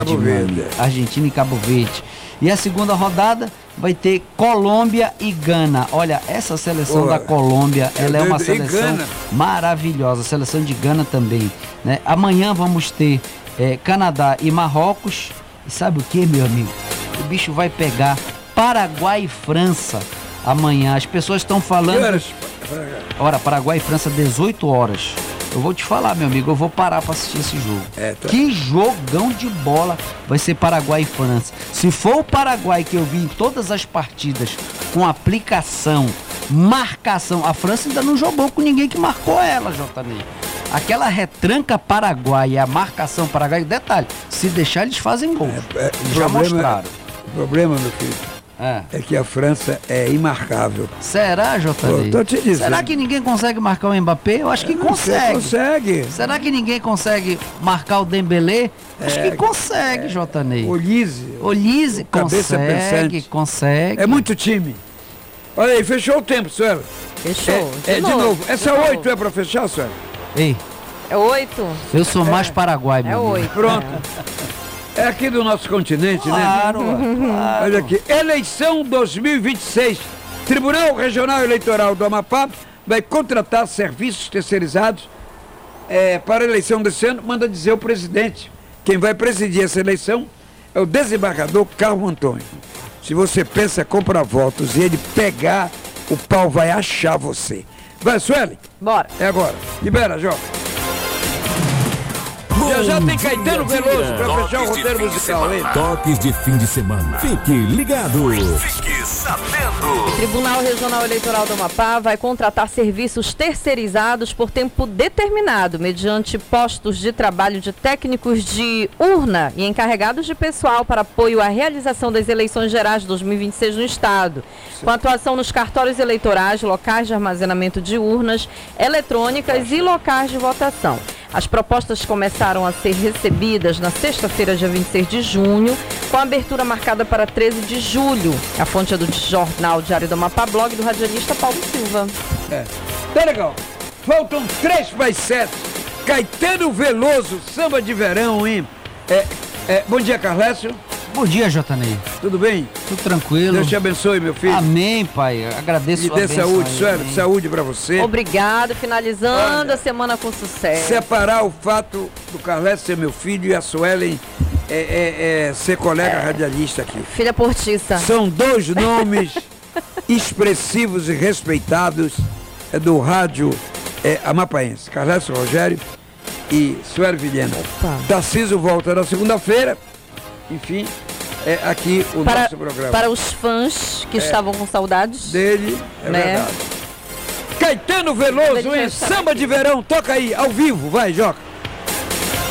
Argentina e Cabo Verde. E a segunda rodada vai ter Colômbia e Gana. Olha, essa seleção da Colômbia, ela é uma seleção maravilhosa. A seleção de Gana também, né? Amanhã vamos ter Canadá e Marrocos. E sabe o que, meu amigo? O bicho vai pegar Paraguai e França amanhã. As pessoas estão falando... Ora, Paraguai e França, 18 horas. Eu vou te falar, meu amigo, eu vou parar para assistir esse jogo. Que jogão de bola vai ser Paraguai e França. Se for o Paraguai que eu vi em todas as partidas, com aplicação, marcação, a França ainda não jogou com ninguém que marcou ela, JN. Aquela retranca Paraguai e a marcação Paraguai, detalhe, se deixar eles fazem gol. Já mostraram. O problema, meu filho, é que a França é imarcável. Será, JN? Tô te dizendo. Será que ninguém consegue marcar o Mbappé? Eu acho que consegue. Consegue. Será que ninguém consegue marcar o Dembélé? Acho que consegue, JN. Olise consegue. É muito time. Olha aí, fechou o tempo, Suela. Fechou. De novo. Essa 8 é pra fechar, Suela? Ei. É 8? Eu sou mais Paraguai, meu amigo. 8. Pronto. É aqui do nosso continente, claro. Olha aqui, eleição 2026. Tribunal Regional Eleitoral do Amapá vai contratar serviços terceirizados para a eleição desse ano. Manda dizer o presidente. Quem vai presidir essa eleição é o desembargador Carlos Antônio. Se você pensa comprar votos e ele pegar, o pau vai achar você. Vai, Sueli? Bora. É agora. Libera, Jó. Já tem Caetano Veloso para fechar o roteiro musical, hein? Toques de fim de semana. Fique ligado. Fique sabendo. O Tribunal Regional Eleitoral do Amapá vai contratar serviços terceirizados por tempo determinado, mediante postos de trabalho de técnicos de urna e encarregados de pessoal para apoio à realização das eleições gerais de 2026 no Estado. Com atuação nos cartórios eleitorais, locais de armazenamento de urnas eletrônicas e locais de votação. As propostas começaram a ser recebidas na sexta-feira, dia 26 de junho, com a abertura marcada para 13 de julho. A fonte é do jornal Diário do Amapá, blog do radialista Paulo Silva. Tá legal. Faltam 3 para as 7. Caetano Veloso, samba de verão, hein? Bom dia, Carlécio. Bom dia, JN. Tudo bem? Tudo tranquilo. Deus te abençoe, meu filho. Amém, pai. Agradeço a bênção. E dê saúde, Sueli. Saúde pra você. Obrigado. Finalizando a semana com sucesso. Separar o fato do Carlécio ser meu filho e a Suelen ser colega radialista aqui. Filha portiça. São 2 nomes expressivos e respeitados do rádio amapaense. Carlécio Rogério e Sueli Vilhena. Tarcísio volta na segunda-feira. Enfim, aqui o nosso programa. Para os fãs que estavam com saudades dele, verdade. Caetano Veloso em Samba de Verão, toca aí, ao vivo, vai, Joca.